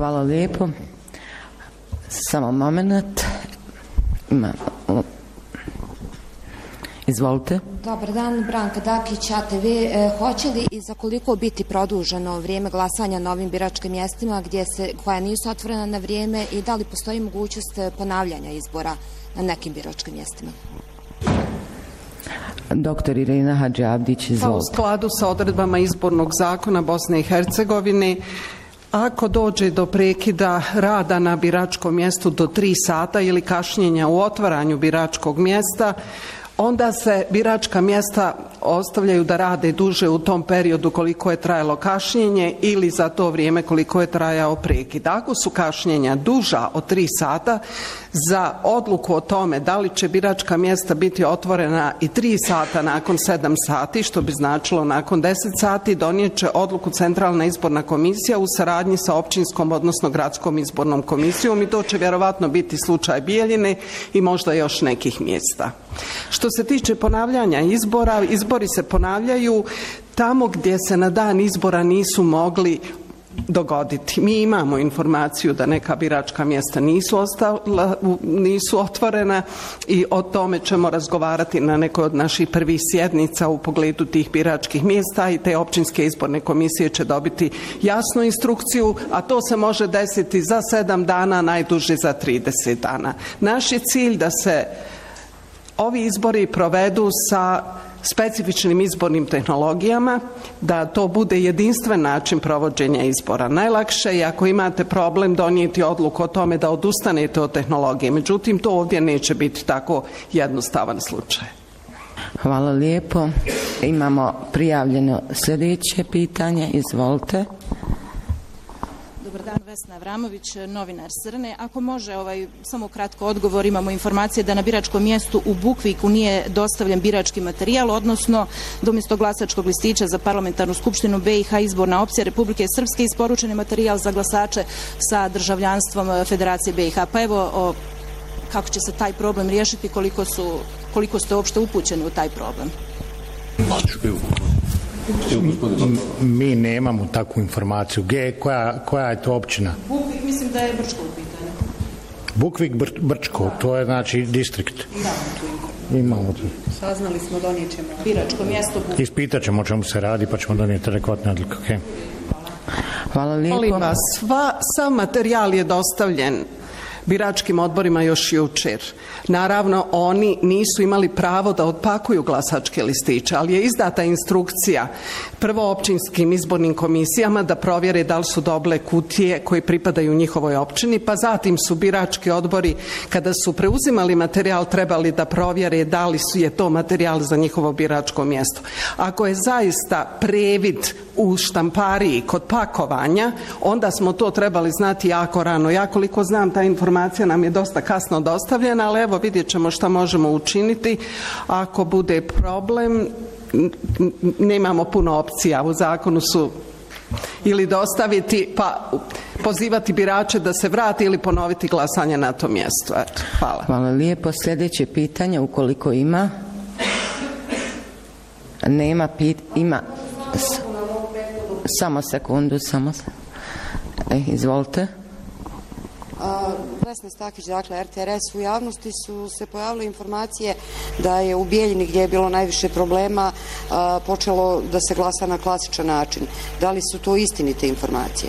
Hvala lijepo. Samo moment. Izvolite. Dobar dan, Branka Dakić, ATV. Hoće li i za koliko biti produženo vrijeme glasanja na ovim biračkim mjestima koja nisu otvorena na vrijeme i da li postoji mogućnost ponavljanja izbora na nekim biračkim mjestima? Doktor Irina Hadžiavdić, izvolite. U skladu sa odredbama izbornog zakona Bosne i Hercegovine, ako dođe do prekida rada na biračkom mjestu do 3 sata ili kašnjenja u otvaranju biračkog mjesta, onda se biračka mjesta ostavljaju da rade duže u tom periodu koliko je trajalo kašnjenje ili za to vrijeme koliko je trajao prekid. Ako su kašnjenja duža od 3 sata, za odluku o tome da li će biračka mjesta biti otvorena i 3 sata nakon 7 sati, što bi značilo nakon 10 sati, donijet će odluku Centralna izborna komisija u saradnji sa općinskom, odnosno gradskom izbornom komisijom i to će vjerovatno biti slučaj Bijeljine i možda još nekih mjesta. Što se tiče ponavljanja izbora, izbori se ponavljaju tamo gdje se na dan izbora nisu mogli dogoditi. Mi imamo informaciju da neka biračka mjesta nisu otvorena i o tome ćemo razgovarati na nekoj od naših prvih sjednica u pogledu tih biračkih mjesta i te općinske izborne komisije će dobiti jasnu instrukciju, a to se može desiti za 7 dana, najduže za 30 dana. Naš je cilj da se ovi izbori provedu sa specifičnim izbornim tehnologijama, da to bude jedinstven način provođenja izbora. Najlakše je ako imate problem donijeti odluku o tome da odustanete od tehnologije, međutim to ovdje neće biti tako jednostavan slučaj. Hvala lijepo. Imamo prijavljeno sljedeće pitanje, izvolite. Dobar dan, Vesna Avramović, novinar Srne. Ako može, samo kratko odgovor, imamo informacije da na biračkom mjestu u Bukviku nije dostavljen birački materijal, odnosno da umjesto glasačkog listića za parlamentarnu skupštinu BiH izborna opcija Republike Srpske isporučen je materijal za glasače sa državljanstvom Federacije BiH. Pa evo, kako će se taj problem riješiti, koliko ste uopšte upućeni u taj problem? Mi nemamo takvu informaciju. Koja je to općina? Bukvik, mislim da je Brčko u pitanju. Bukvik, Brčko, to je znači distrikt. Da, tu imamo to. Saznali smo, donijet ćemo biračko mjesto Bukvik. Ispitat ćemo o čemu se radi pa ćemo donijeti adekvatne odluke. Okay. Hvala lijepo. Molim vas, sav materijal je dostavljen biračkim odborima još jučer. Naravno, oni nisu imali pravo da otpakuju glasačke listiće, ali je izdata instrukcija prvo općinskim izbornim komisijama da provjere da li su doble kutije koje pripadaju njihovoj općini, pa zatim su birački odbori, kada su preuzimali materijal, trebali da provjere da li je to materijal za njihovo biračko mjesto. Ako je zaista previd u štampariji kod pakovanja, onda smo to trebali znati jako rano. Ja koliko znam, ta informacija nam je dosta kasno dostavljena, ali evo vidjet ćemo šta možemo učiniti. Ako bude problem, nemamo puno opcija. U zakonu su ili dostaviti, pa pozivati birače da se vrati ili ponoviti glasanje na tom mjestu. Eto, hvala. Hvala lijepo. Sljedeće pitanje, ukoliko ima. Nema ima. Samo sekundu, izvolite. Vesna Stakić, dakle RTRS, u javnosti su se pojavile informacije da je u Bijeljini, gdje je bilo najviše problema, počelo da se glasa na klasičan način. Da li su to istinite informacije?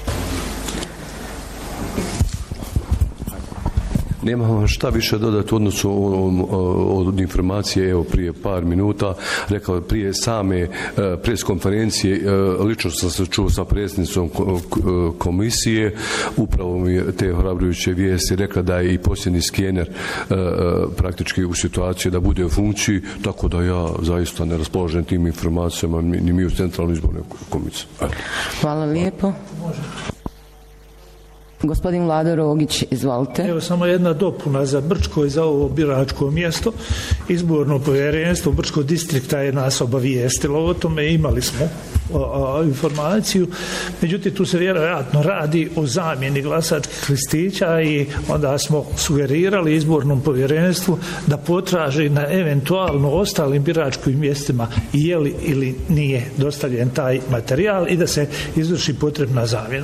Nemam šta više dodati u odnosu od informacije, evo prije par minuta, rekao prije same preskonferencije, lično sam se čuo sa predsjednicom komisije, upravo mi je te ohrabrujuće vijesti rekla da je i posljednji skener praktički u situaciji da bude u funkciji, tako da ja zaista ne raspoložen tim informacijama, ni mi u Centralnoj izbornoj komisiji. Hvala lijepo. Gospodin Vlado Rogić, izvolite. Evo samo jedna dopuna za Brčko i za ovo biračko mjesto. Izborno povjerenstvo Brčko distrikta je nas obavijestilo o tome, imali smo informaciju, međutim tu se vjerojatno radi o zamjeni glasačkih listića i onda smo sugerirali izbornom povjerenstvu da potraži na eventualno ostalim biračkim mjestima je li ili nije dostavljen taj materijal i da se izvrši potrebna zamjena.